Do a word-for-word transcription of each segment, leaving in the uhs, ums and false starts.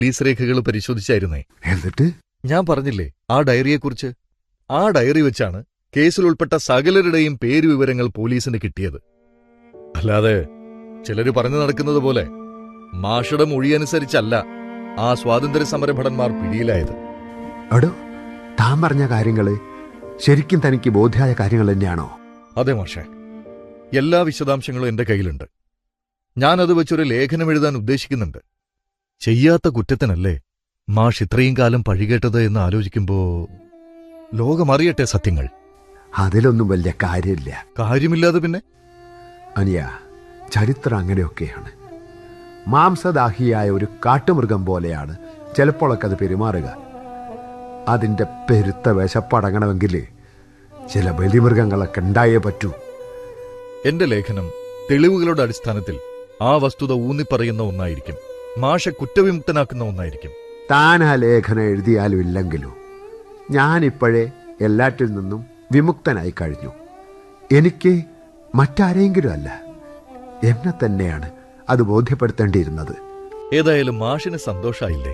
Police രേഖകൾ പരിശോധിച്ചായിരുന്നേ. എന്നിട്ട് ഞാൻ പറഞ്ഞില്ലേ ആ ഡയറിയെക്കുറിച്ച്. ആ ഡയറി വെച്ചാണ് കേസിലുൾപ്പെട്ട സകലരുടെയും പേരുവിവരങ്ങൾ പോലീസിന് കിട്ടിയത്. അല്ലാതെ ചിലര് പറഞ്ഞു നടക്കുന്നത് പോലെ മാഷയുടെ മൊഴിയനുസരിച്ചല്ല ആ സ്വാതന്ത്ര്യ സമരഭടന്മാർ പിടിയിലായത്. എടോ, താൻ പറഞ്ഞ കാര്യങ്ങള് ശരിക്കും തനിക്ക് ബോധ്യമായ കാര്യങ്ങൾ തന്നെയാണോ? അതെ മാഷേ, എല്ലാ വിശദാംശങ്ങളും എന്റെ കയ്യിലുണ്ട്. ഞാനത് വെച്ചൊരു ലേഖനം എഴുതാൻ ഉദ്ദേശിക്കുന്നുണ്ട്. ചെയ്യാത്ത കുറ്റത്തിനല്ലേ മാഷ് ഇത്രയും കാലം പഴികേട്ടത് എന്ന് ആലോചിക്കുമ്പോ ലോകമറിയട്ടെ സത്യങ്ങൾ. അതിലൊന്നും വലിയ കാര്യമില്ല. കാര്യമില്ലാതെ പിന്നെ? അനിയ, ചരിത്രം അങ്ങനെയൊക്കെയാണ്. മാംസദാഹിയായ ഒരു കാട്ടുമൃഗം പോലെയാണ് ചിലപ്പോഴൊക്കെ അത് പെരുമാറുക. അതിൻ്റെ പെരുത്ത വിശപ്പടങ്ങണമെങ്കിൽ ചില ബലിമൃഗങ്ങളൊക്കെ ഉണ്ടായേ പറ്റൂ. എന്റെ ലേഖനം തെളിവുകളുടെ അടിസ്ഥാനത്തിൽ ആ വസ്തുത ഊന്നിപ്പറയുന്ന ഒന്നായിരിക്കും. മാഷ കുറ്റവിമുക്തനാക്കുന്ന ഒന്നായിരിക്കും. താൻ ആ ലേഖനം എഴുതിയാലും ഇല്ലെങ്കിലും ഞാനിപ്പോഴേ എല്ലാറ്റിൽ നിന്നും വിമുക്തനായി കഴിഞ്ഞു. എനിക്ക് മറ്റാരെങ്കിലും അല്ല, എന്നെ തന്നെയാണ് അത് ബോധ്യപ്പെടുത്തേണ്ടിയിരുന്നത്. ഏതായാലും മാഷിന് സന്തോഷായില്ലേ?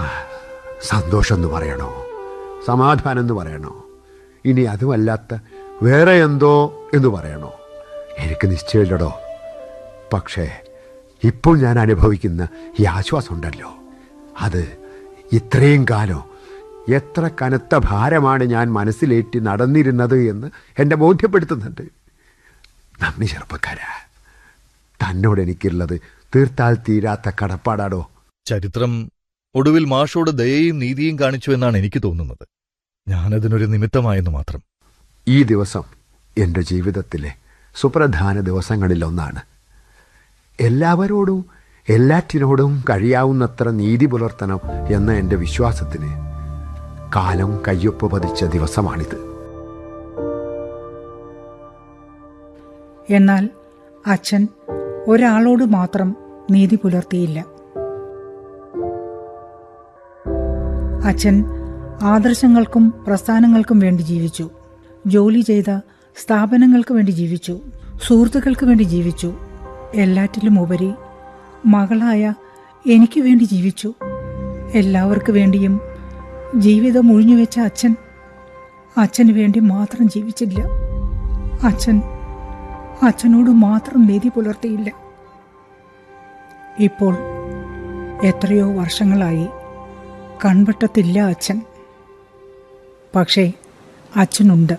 സന്തോഷം എന്ന് പറയണോ, സമാധാനം എന്ന് പറയണോ, ഇനി അതുമല്ലാത്ത വേറെ എന്തോ എന്ന് പറയണോ, എനിക്ക് നിശ്ചയമില്ലടോ. പക്ഷേ ഇപ്പോൾ ഞാൻ അനുഭവിക്കുന്ന ഈ ആശ്വാസമുണ്ടല്ലോ, അത് ഇത്രയും കാലം എത്ര കനത്ത ഭാരമാണ് ഞാൻ മനസ്സിലേറ്റി നടന്നിരുന്നത് എന്ന് എന്നെ ബോധ്യപ്പെടുത്തുന്നുണ്ട്. നന്ദി ചെറുപ്പക്കാരാ, തന്നോട് എനിക്കുള്ളത് തീർത്താൽ തീരാത്ത കടപ്പാടാടോ. ചരിത്രം ഒടുവിൽ മാഷോട് ദയയും നീതിയും കാണിച്ചു എന്നാണ് എനിക്ക് തോന്നുന്നത്. ഞാനതിനൊരു നിമിത്തമായെന്ന് മാത്രം. ഈ ദിവസം എൻ്റെ ജീവിതത്തിലെ സുപ്രധാന ദിവസങ്ങളിലൊന്നാണ്. എല്ലാവരോടും എല്ലാറ്റിനോടും കഴിയാവുന്നത്ര നീതി പുലർത്തണം എന്ന എൻ്റെ വിശ്വാസത്തിന് കാലം കയ്യൊപ്പ് പതിച്ച ദിവസമാണിത്. എന്നാൽ അച്ഛൻ ഒരാളോട് മാത്രം നീതി പുലർത്തിയില്ല. അച്ഛൻ ആദർശങ്ങൾക്കും പ്രസ്ഥാനങ്ങൾക്കും വേണ്ടി ജീവിച്ചു. ജോലി ചെയ്ത സ്ഥാപനങ്ങൾക്ക് വേണ്ടി ജീവിച്ചു. സുഹൃത്തുക്കൾക്ക് വേണ്ടി ജീവിച്ചു. എല്ലാറ്റിലും ഉപരി മകളായ എനിക്ക് വേണ്ടി ജീവിച്ചു. എല്ലാവർക്കു വേണ്ടിയും ജീവിതം ഒഴിഞ്ഞുവെച്ച അച്ഛൻ അച്ഛന് വേണ്ടി മാത്രം ജീവിച്ചില്ല. അച്ഛൻ അച്ഛനോട് മാത്രം നീതി പുലർത്തിയില്ല. ഇപ്പോൾ എത്രയോ വർഷങ്ങളായി കൺവട്ടത്തില്ല അച്ഛൻ. പക്ഷേ അച്ഛനുണ്ട്.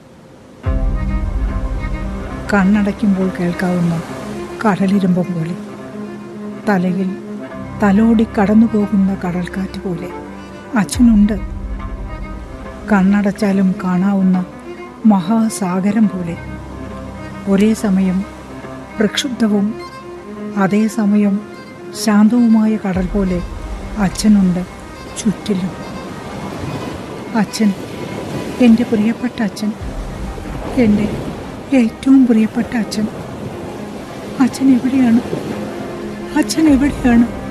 കണ്ണടയ്ക്കുമ്പോൾ കേൾക്കാവുന്ന കടലിരമ്പം പോലെ, തലയിൽ തലോടി കടന്നുപോകുന്ന കടൽക്കാറ്റ് പോലെ അച്ഛനുണ്ട്. കണ്ണടച്ചാലും കാണാവുന്ന മഹാസാഗരം പോലെ, ഒരേ സമയം പ്രക്ഷുബ്ധവും അതേസമയം ശാന്തവുമായ കടൽ പോലെ അച്ഛനുണ്ട് ചുറ്റിലും. അച്ഛൻ, എൻ്റെ പ്രിയപ്പെട്ട അച്ഛൻ, എൻ്റെ ഏറ്റവും പ്രിയപ്പെട്ട അച്ഛൻ. അച്ഛൻ എവിടെയാണ്? അച്ഛൻ എവിടെയാണ്?